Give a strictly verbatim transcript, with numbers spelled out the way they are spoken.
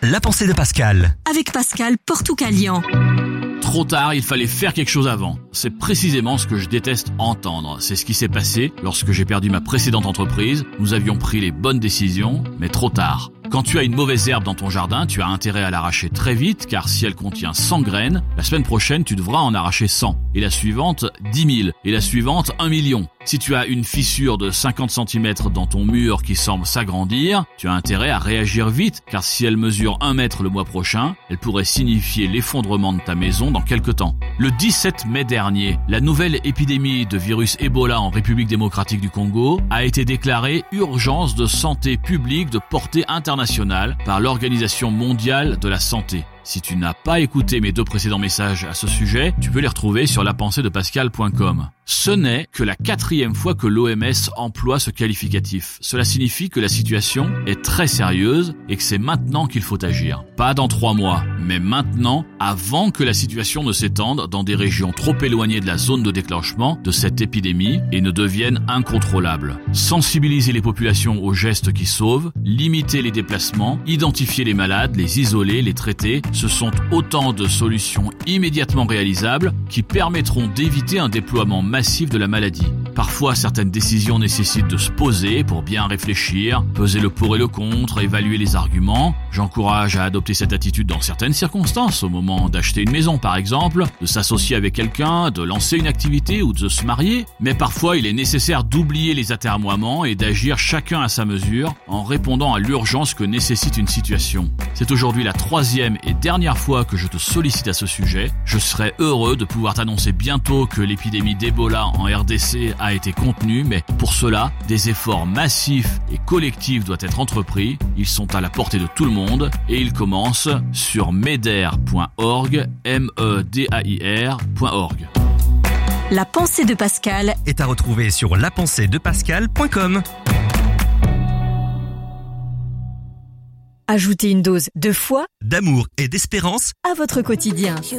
la pensée de Pascal. Avec Pascal Portoucalian. Trop tard, il fallait faire quelque chose avant. C'est précisément ce que je déteste entendre. C'est ce qui s'est passé lorsque j'ai perdu ma précédente entreprise. Nous avions pris les bonnes décisions, mais trop tard. Quand tu as une mauvaise herbe dans ton jardin, tu as intérêt à l'arracher très vite, car si elle contient cent graines, la semaine prochaine, tu devras en arracher cent. Et la suivante, dix mille. Et la suivante, un million. Si tu as une fissure de cinquante centimètres dans ton mur qui semble s'agrandir, tu as intérêt à réagir vite, car si elle mesure un mètre le mois prochain, elle pourrait signifier l'effondrement de ta maison dans quelque temps. Le dix-sept mai dernier, la nouvelle épidémie de virus Ebola en République démocratique du Congo a été déclarée urgence de santé publique de portée internationale par l'Organisation mondiale de la santé. Si tu n'as pas écouté mes deux précédents messages à ce sujet, tu peux les retrouver sur la pensée de pascal point com. Ce n'est que la quatrième fois que l'O M S emploie ce qualificatif. Cela signifie que la situation est très sérieuse et que c'est maintenant qu'il faut agir. Pas dans trois mois, mais maintenant, avant que la situation ne s'étende dans des régions trop éloignées de la zone de déclenchement de cette épidémie et ne devienne incontrôlable. Sensibiliser les populations aux gestes qui sauvent, limiter les déplacements, identifier les malades, les isoler, les traiter, ce sont autant de solutions immédiatement réalisables qui permettront d'éviter un déploiement massif de la maladie. Parfois, certaines décisions nécessitent de se poser pour bien réfléchir, peser le pour et le contre, évaluer les arguments. J'encourage à adopter cette attitude dans certaines circonstances, au moment d'acheter une maison par exemple, de s'associer avec quelqu'un, de lancer une activité ou de se marier. Mais parfois, il est nécessaire d'oublier les atermoiements et d'agir chacun à sa mesure en répondant à l'urgence que nécessite une situation. C'est aujourd'hui la troisième et dernière fois que je te sollicite à ce sujet. Je serai heureux de pouvoir t'annoncer bientôt que l'épidémie d'Ebola en R D C a été contenue, mais pour cela, des efforts massifs et collectifs doivent être entrepris. Ils sont à la portée de tout le monde et ils commencent sur meder point org, M E D A I R point org. La pensée de Pascal Est à retrouver sur la pensée de pascal point com. Ajoutez une dose de foi D'amour et d'espérance à votre quotidien.